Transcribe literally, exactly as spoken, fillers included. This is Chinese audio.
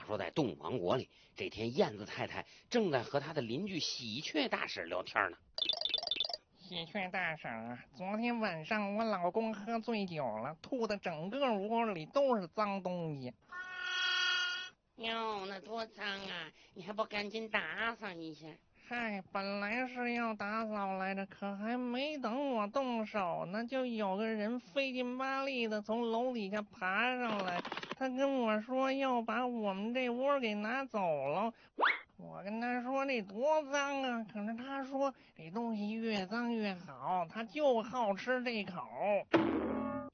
说在动物王国里，这天燕子太太正在和她的邻居喜鹊大婶聊天呢。 喜鹊大婶啊，昨天晚上我老公喝醉酒了，吐的整个屋里都是脏东西。 哟，那多脏啊！你还不赶紧打扫一下？ 嗨，本来是要打扫来着，可还没等我动手呢，就有个人费劲巴力的从楼底下爬上来，他跟我说要把我们这窝给拿走了。我跟他说这多脏啊，可是他说这东西越脏越好，他就好吃这口。